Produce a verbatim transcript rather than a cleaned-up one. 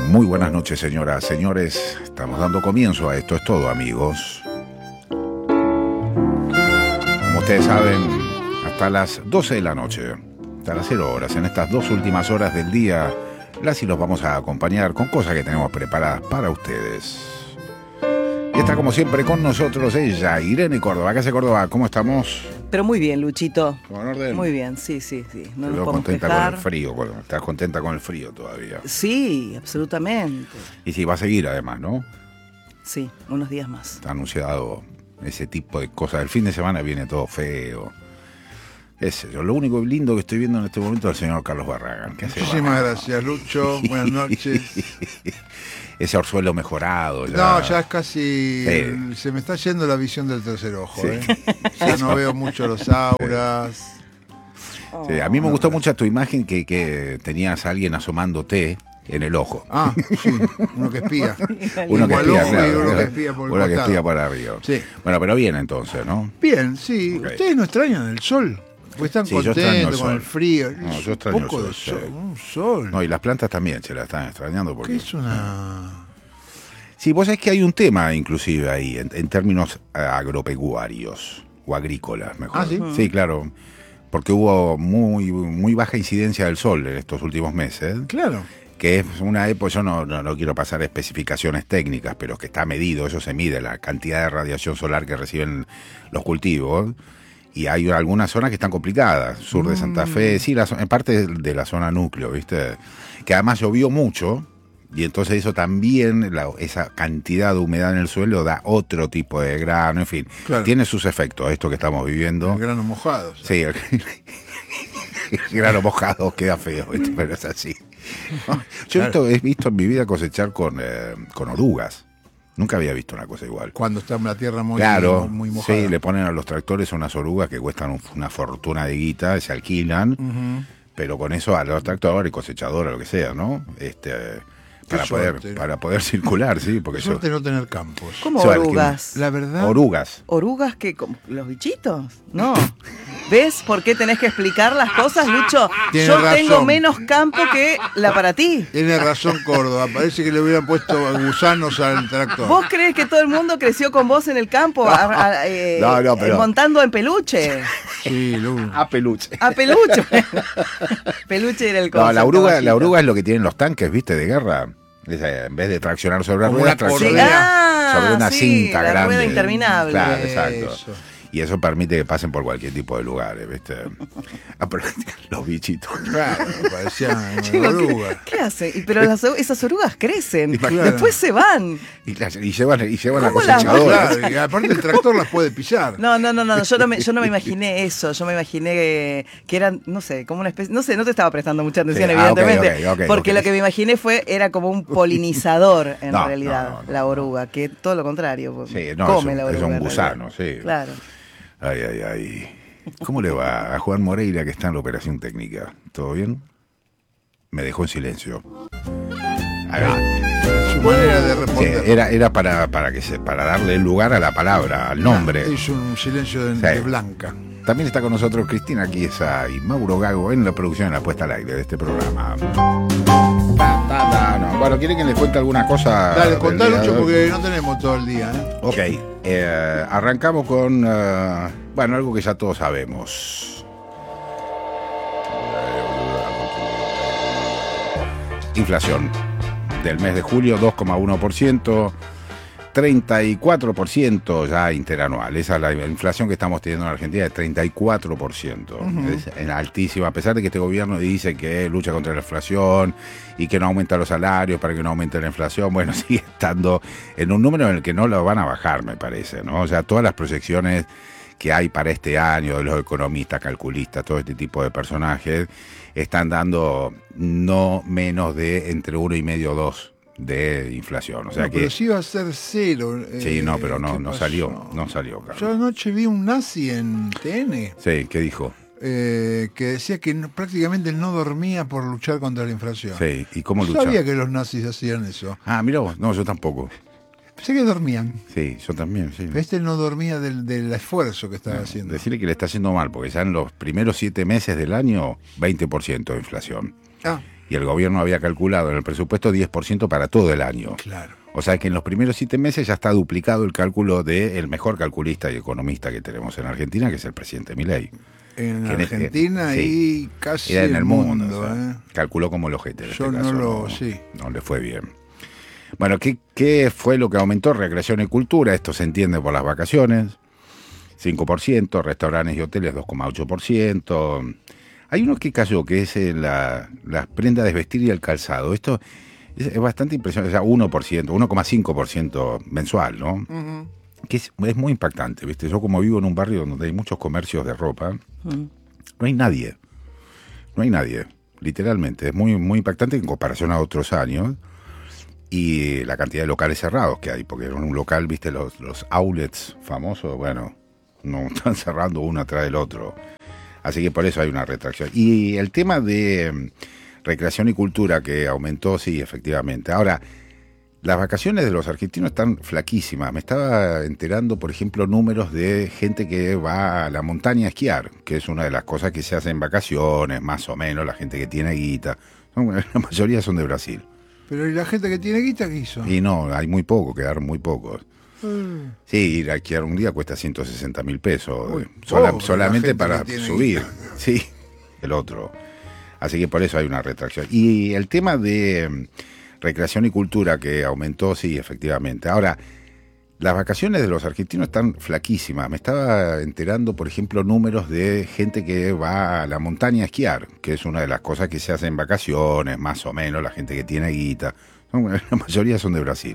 Muy buenas noches, señoras, señores. Estamos dando comienzo a Esto es Todo, amigos. Como ustedes saben, hasta las doce de la noche, hasta las cero horas, en estas dos últimas horas del día, las y los vamos a acompañar con cosas que tenemos preparadas para ustedes. Y está como siempre con nosotros ella, Irene Córdoba. ¿Qué hace Córdoba? ¿Cómo estamos? Pero muy bien, Luchito. ¿Con orden? Muy bien, sí, sí, sí. No Te nos veo podemos contenta quejar. con el frío. Bueno, estás contenta con el frío todavía. Sí, absolutamente. Y sí, va a seguir además, ¿no? Sí, unos días más. Está anunciado ese tipo de cosas. El fin de semana viene todo feo. Ese, yo, lo único lindo que estoy viendo en este momento es el señor Carlos Barragán. ¿Qué hace Muchísimas Barragán? gracias, Lucho. Buenas noches. Ese orzuelo mejorado. Ya. No, ya es casi... Sí. Se me está yendo la visión del tercer ojo. Sí. ¿eh? Ya no veo mucho los auras. Sí, a mí me gustó mucho tu imagen que, que tenías a alguien asomándote en el ojo. Ah, sí, uno que espía. Uno que Como al espía, ojo y claro, uno claro. que espía por el Uno que costado. espía para arriba. Sí. Bueno, pero bien entonces, ¿no? Bien, sí. Ok. ¿Ustedes no extrañan el sol? Porque están Sí, yo extraño el contentos con sol. el frío. No, Es yo extraño un poco el de sol, sol. sí. Un sol. No, y las plantas también se las están extrañando ¿Qué porque... es una...? Sí, vos sabés que hay un tema inclusive ahí, en, en términos eh, agropecuarios o agrícolas, mejor. Ah, ¿sí? Sí, claro, porque hubo muy, muy baja incidencia del sol en estos últimos meses, Claro. que es una época, yo no, no, no quiero pasar a especificaciones técnicas, pero que está medido, eso se mide, la cantidad de radiación solar que reciben los cultivos. Y hay algunas zonas que están complicadas, sur de Santa Fe, sí, la, zo- en parte de la zona núcleo, ¿viste? Que además llovió mucho, y entonces eso también, la- esa cantidad de humedad en el suelo da otro tipo de grano, en fin, Claro. tiene sus efectos esto que estamos viviendo. El grano mojado. Sí, el, el grano mojado queda feo, ¿viste? Pero es así. Yo he visto, he visto en mi vida cosechar con, eh, con orugas. Nunca había visto una cosa igual. Cuando está la tierra muy, Claro, muy mojada. sí, le ponen a los tractores unas orugas que cuestan un- una fortuna de guita, se alquilan, Ujú. pero con eso a los tractores, cosechadora, lo que sea, ¿no? Este, para suerte. poder para poder circular, sí, porque Qué yo, suerte no tener campos. ¿Cómo Suerte. orugas? La verdad... orugas. ¿Orugas que como los bichitos? No. ¿Ves por qué tenés que explicar las cosas, Lucho? Tiene Yo razón. tengo menos campo que la para ti. Tiene razón Córdoba, parece que le hubieran puesto gusanos al tractor. ¿Vos crees que todo el mundo creció con vos en el campo a- a- eh, No, no, pero- eh, montando en peluche? Sí, Lu. A peluche. A peluche. Peluche era el No, concepto. la oruga, bajito. la oruga es lo que tienen los tanques, ¿viste? De guerra. Es, eh, en vez de traccionar sobre Como ruedas, una Sí, traccionan ah, sobre una sí, cinta la grande. rueda interminable. Claro, exacto. Eso. Y eso permite que pasen por cualquier tipo de lugares, ¿viste? Ah, pero los bichitos. Claro, parecían Chico, orugas. ¿qué, qué hacen? Y- Pero las, esas orugas crecen, Claro. después se van. Y, las- y llevan, y llevan la ¿Cómo las- cosechadora. Claro, y aparte el tractor las puede pisar. No, no, no, no, yo no me, yo no me imaginé eso, yo me imaginé que, que eran, no sé, como una especie, no sé, no te estaba prestando mucha atención, Sí, ah, ok, evidentemente, ok, ok, porque ok. lo que me imaginé fue, era como un polinizador en No, realidad, no, no, no, la oruga, que todo lo contrario, Sí, no, come es la un, oruga. es un en gusano, realidad. sí. Claro. Ay, ay, ay. ¿Cómo le va a Juan Moreira que está en la operación técnica? ¿Todo bien? Me dejó en silencio. A ver, Su manera de sí, responder. era, era para, para, que se, para darle lugar a la palabra, al nombre. Hizo un silencio de, Sí. de blanca. También está con nosotros Cristina Chiesa y Mauro Gago en la producción y la puesta al aire de este programa. Ta, ta, ta, no. Bueno, ¿quieren que les cuente alguna cosa? Dale, del contá, día de Lucho, hoy? porque no tenemos todo el día. ¿eh? Ok, eh, arrancamos con, eh, bueno, algo que ya todos sabemos. Inflación del mes de julio, dos coma uno por ciento, treinta y cuatro por ciento ya interanual. Esa es la inflación que estamos teniendo en Argentina, de treinta y cuatro por ciento. Es en altísima, a pesar de que este gobierno dice que lucha contra la inflación y que no aumenta los salarios para que no aumente la inflación. Bueno, sigue estando en un número en el que no lo van a bajar, me parece, ¿no? O sea, todas las proyecciones que hay para este año de los economistas, calculistas, todo este tipo de personajes, están dando no menos de entre uno y medio dos de inflación. O sea No, que pero sí iba a ser cero. sí, eh, no, pero no, ¿qué no pasó? salió, no salió, Carlos. Yo anoche vi un nazi en T N Sí, ¿qué dijo? eh, que decía que no- prácticamente no dormía por luchar contra la inflación. Sí, ¿y cómo No luchó? sabía que los nazis hacían eso. Ah, mira vos, no, yo tampoco. Pensé que dormían. Sí, yo también, sí. Pero este no dormía del, del esfuerzo que estaba haciendo. Decirle que le está haciendo mal, porque ya en los primeros siete meses del año, veinte por ciento de inflación. Ah, Y el gobierno había calculado en el presupuesto diez por ciento para todo el año. Claro. O sea que en los primeros siete meses ya está duplicado el cálculo del mejor calculista y economista que tenemos en Argentina, que es el presidente Milei. En Que en Argentina este- sí, y casi Era en el mundo. mundo. o sea, ¿eh? Calculó como el ojete. En Yo este no caso, lo- sí. no le fue bien. Bueno, ¿qué, ¿qué fue lo que aumentó? Recreación y cultura, esto se entiende por las vacaciones, cinco por ciento, restaurantes y hoteles dos coma ocho por ciento. Hay uno que cayó, que es eh, la, las prendas de vestir y el calzado. Esto es, es bastante impresionante, o sea, uno por ciento, uno coma cinco por ciento mensual, ¿no? Ujú. Que es, es muy impactante, ¿viste? Yo como vivo en un barrio donde hay muchos comercios de ropa, Mm. no hay nadie, no hay nadie, literalmente. Es muy, muy impactante en comparación a otros años. Y la cantidad de locales cerrados que hay, porque en un local, viste, los, los outlets famosos, bueno, no están cerrando uno atrás del otro. Así que por eso hay una retracción. Y el tema de mm, recreación y cultura que aumentó, sí, efectivamente. Ahora, las vacaciones de los argentinos están flaquísimas. Me estaba enterando, por ejemplo, números de gente que va a la montaña a esquiar, que es una de las cosas que se hacen en vacaciones, más o menos, la gente que tiene guita. Son- La mayoría son de Brasil. Pero ¿y la gente que tiene guita qué hizo? Y no, hay muy poco, quedaron muy pocos. Mm. Sí, ir a esquiar un día cuesta ciento sesenta mil pesos, Uy, eh, sola- pobre la solamente gente para que tiene subir. guita. Sí, el otro. Así que por eso hay una retracción. Y el tema de mm, recreación y cultura que aumentó, sí, efectivamente. Ahora, las vacaciones de los argentinos están flaquísimas. Me estaba enterando, por ejemplo, números de gente que va a la montaña a esquiar, que es una de las cosas que se hacen en vacaciones, más o menos, la gente que tiene guita. Son- La mayoría son de Brasil.